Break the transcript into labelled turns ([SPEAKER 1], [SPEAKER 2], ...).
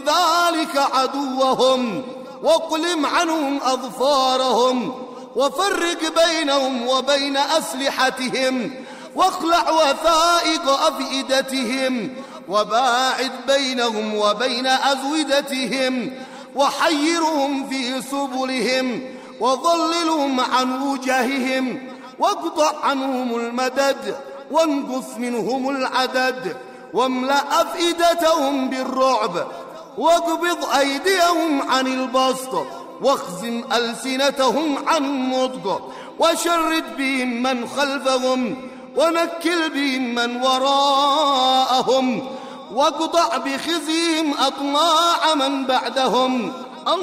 [SPEAKER 1] بذلك عدوهم، واقلم عنهم أظفارهم، وفرق بينهم وبين أسلحتهم، واخلع وثائق أفئدتهم، وباعد بينهم وبين أزودتهم، وحيرهم في سبلهم، وضللهم عن وجههم، واقطع عنهم المدد، وانقص منهم العدد، واملأ أفئدتهم بالرعب، واقبض أيديهم عن البسط، واخزم ألسنتهم عن النطق، وشرد بهم من خلفهم، ونكل بهم من وراءهم، واقطع بخزيهم أطماع من بعدهم.